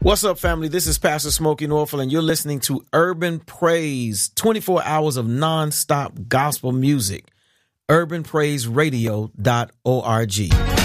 What's up, family? This is Pastor Smokey Norfolk, and you're listening to Urban Praise, 24 hours of nonstop gospel music. UrbanPraiseRadio.org.